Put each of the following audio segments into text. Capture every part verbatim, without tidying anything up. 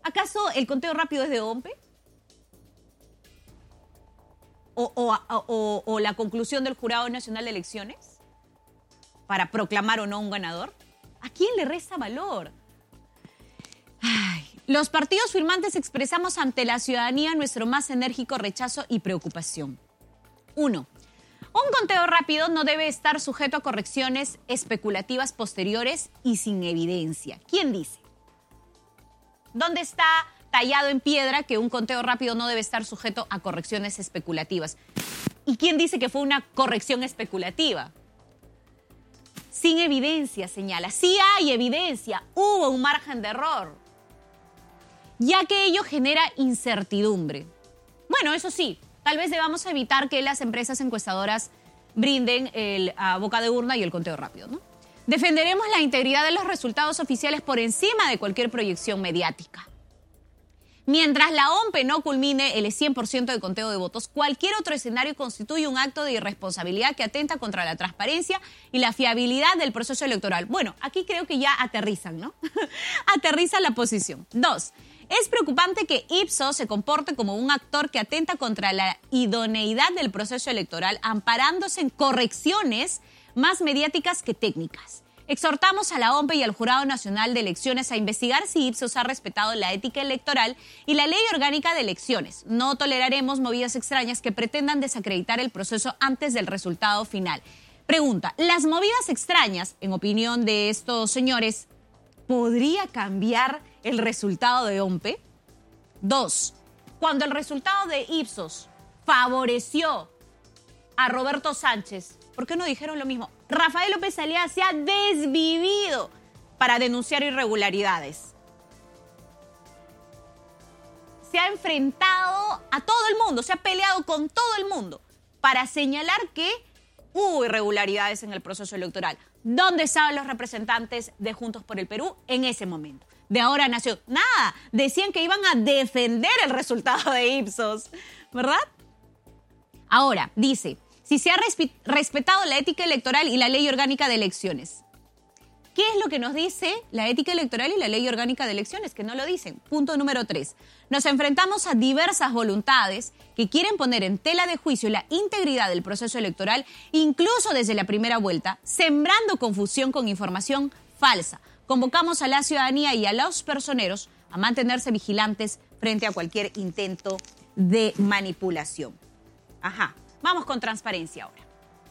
¿Acaso el conteo rápido es de OMPE? ¿O, o, o, o la conclusión del Jurado Nacional de Elecciones para proclamar o no un ganador? ¿A quién le resta valor? Ay, los partidos firmantes expresamos ante la ciudadanía nuestro más enérgico rechazo y preocupación. Uno, un conteo rápido no debe estar sujeto a correcciones especulativas posteriores y sin evidencia. ¿Quién dice? ¿Dónde está tallado en piedra que un conteo rápido no debe estar sujeto a correcciones especulativas? ¿Y quién dice que fue una corrección especulativa? Sin evidencia, señala. Sí hay evidencia, hubo un margen de error, ya que ello genera incertidumbre. Bueno, eso sí, tal vez debamos evitar que las empresas encuestadoras brinden el a boca de urna y el conteo rápido, ¿no? Defenderemos la integridad de los resultados oficiales por encima de cualquier proyección mediática. Mientras la OMPE no culmine el cien por ciento de conteo de votos, cualquier otro escenario constituye un acto de irresponsabilidad que atenta contra la transparencia y la fiabilidad del proceso electoral. Bueno, aquí creo que ya aterrizan, ¿no? Aterriza la posición. Dos, es preocupante que Ipsos se comporte como un actor que atenta contra la idoneidad del proceso electoral, amparándose en correcciones más mediáticas que técnicas. Exhortamos a la OMPE y al Jurado Nacional de Elecciones a investigar si Ipsos ha respetado la ética electoral y la Ley Orgánica de Elecciones. No toleraremos movidas extrañas que pretendan desacreditar el proceso antes del resultado final. Pregunta, ¿las movidas extrañas, en opinión de estos señores, podría cambiar el resultado de OMPE? Dos, cuando el resultado de Ipsos favoreció a Roberto Sánchez, ¿por qué no dijeron lo mismo? Rafael López Aliaga se ha desvivido para denunciar irregularidades. Se ha enfrentado a todo el mundo, se ha peleado con todo el mundo para señalar que hubo irregularidades en el proceso electoral. ¿Dónde estaban los representantes de Juntos por el Perú en ese momento? De Ahora Nación. Nada, decían que iban a defender el resultado de Ipsos, ¿verdad? Ahora, dice, si se ha respetado la ética electoral y la Ley Orgánica de Elecciones. ¿Qué es lo que nos dice la ética electoral y la Ley Orgánica de Elecciones? Que no lo dicen. Punto número tres. Nos enfrentamos a diversas voluntades que quieren poner en tela de juicio la integridad del proceso electoral, incluso desde la primera vuelta, sembrando confusión con información falsa. Convocamos a la ciudadanía y a los personeros a mantenerse vigilantes frente a cualquier intento de manipulación. Ajá. Vamos con transparencia ahora.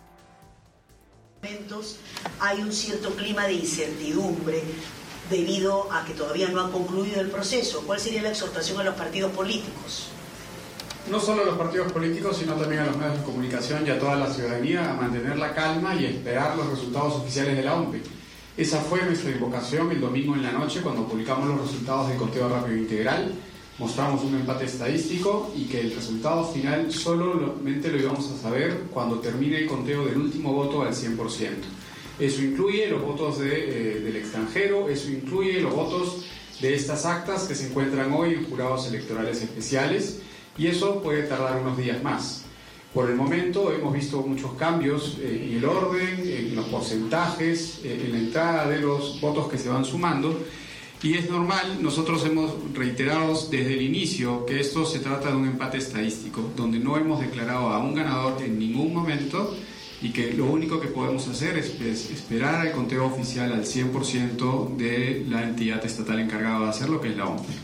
Hay un cierto clima de incertidumbre debido a que todavía no ha concluido el proceso. ¿Cuál sería la exhortación a los partidos políticos? No solo a los partidos políticos, sino también a los medios de comunicación y a toda la ciudadanía a mantener la calma y a esperar los resultados oficiales de la OMPE. Esa fue nuestra invocación el domingo en la noche cuando publicamos los resultados del conteo rápido integral. Mostramos un empate estadístico y que el resultado final solamente lo íbamos a saber cuando termine el conteo del último voto al cien por ciento. Eso incluye los votos de, eh, del extranjero, eso incluye los votos de estas actas que se encuentran hoy en jurados electorales especiales y eso puede tardar unos días más. Por el momento hemos visto muchos cambios eh, en el orden, en los porcentajes, eh, en la entrada de los votos que se van sumando. Y es normal, nosotros hemos reiterado desde el inicio que esto se trata de un empate estadístico, donde no hemos declarado a un ganador en ningún momento y que lo único que podemos hacer es, es esperar el conteo oficial al cien por ciento de la entidad estatal encargada de hacerlo, que es la OMPE.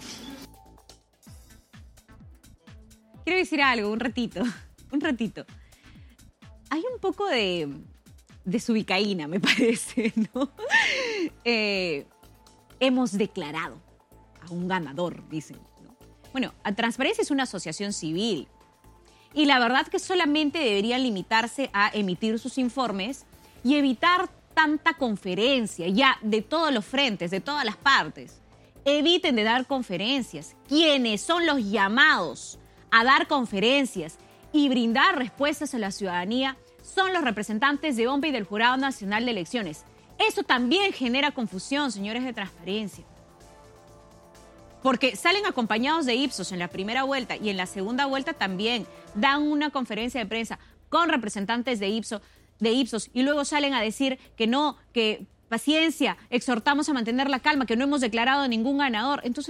Quiero decir algo, un ratito, un ratito. Hay un poco de desubicaína, me parece, ¿no? Eh... Hemos declarado a un ganador, dicen, ¿no? Bueno, Transparencia es una asociación civil y la verdad que solamente deberían limitarse a emitir sus informes y evitar tanta conferencia ya de todos los frentes, de todas las partes. Eviten de dar conferencias. Quienes son los llamados a dar conferencias y brindar respuestas a la ciudadanía son los representantes de OMPE y del Jurado Nacional de Elecciones. Eso también genera confusión, señores de Transparencia. Porque salen acompañados de Ipsos en la primera vuelta y en la segunda vuelta también dan una conferencia de prensa con representantes de Ipsos, de Ipsos y luego salen a decir que no, que paciencia, exhortamos a mantener la calma, que no hemos declarado ningún ganador. Entonces,